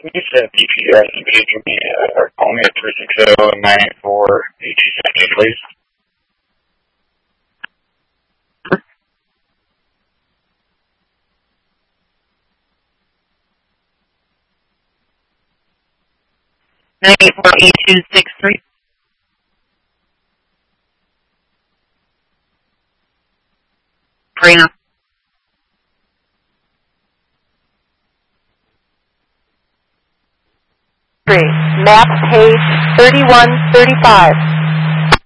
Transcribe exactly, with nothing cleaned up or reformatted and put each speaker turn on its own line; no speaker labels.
Can you set P P R S page for me, uh, or call me at three six zero, nine eight four, eight two seven eight, please?
nine eight four, eight two six three. Karina.
Map page thirty-one thirty-five.